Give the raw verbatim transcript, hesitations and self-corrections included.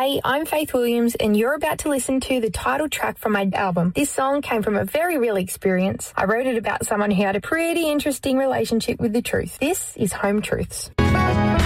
Hey, I'm Faith Williams, and you're about to listen to the title track from my album. This song came from a very real experience. I wrote it about someone who had a pretty interesting relationship with the truth. This is Home Truths.